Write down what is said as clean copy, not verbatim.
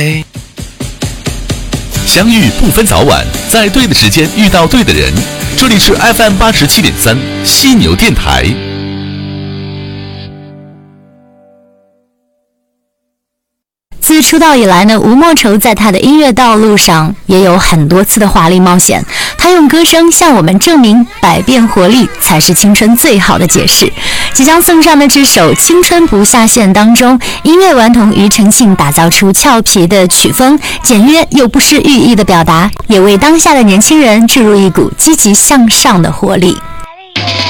相遇不分早晚，在对的时间遇到对的人。这里是 FM87.3 犀牛电台。 自出道以来呢，吴莫愁在他的音乐道路上也有很多次的华丽冒险。他用歌声向我们证明，百变活力才是青春最好的解释。即将送上的这首《青春不下线》当中，音乐顽童庾澄庆打造出俏皮的曲风，简约又不失寓意的表达，也为当下的年轻人注入一股积极向上的活力。